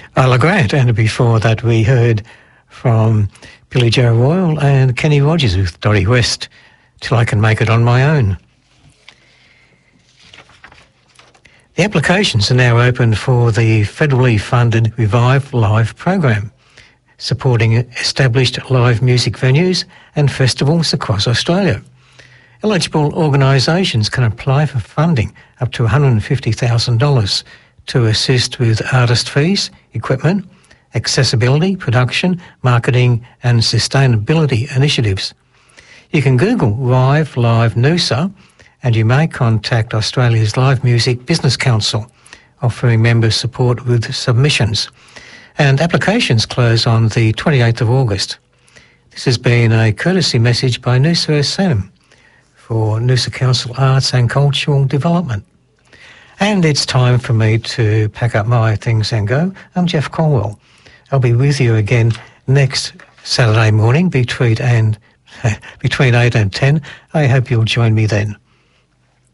Isla Grant, and before that we heard from Billy Joe Royal and Kenny Rogers with Dottie West, Till I Can Make It On My Own. The applications are now open for the federally funded Revive Live program, supporting established live music venues and festivals across Australia. Eligible organisations can apply for funding up to $150,000 to assist with artist fees, equipment, accessibility, production, marketing and sustainability initiatives. You can Google Rive Live Noosa, and you may contact Australia's Live Music Business Council, offering members support with submissions. And applications close on the 28th of August. This has been a courtesy message by Noosa SM for Noosa Council Arts and Cultural Development. And it's time for me to pack up my things and go. I'm Jeff Colwell. I'll be with you again next Saturday morning between 8 and 10. I hope you'll join me then.